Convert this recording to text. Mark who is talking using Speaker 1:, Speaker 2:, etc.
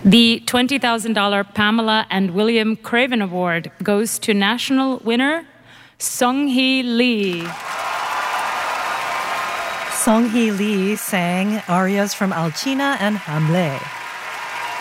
Speaker 1: The $20,000 Pamela and William Craven Award goes to national winner Sung-hee Lee.
Speaker 2: Sung-hee Lee sang arias from Alcina and Hamlet.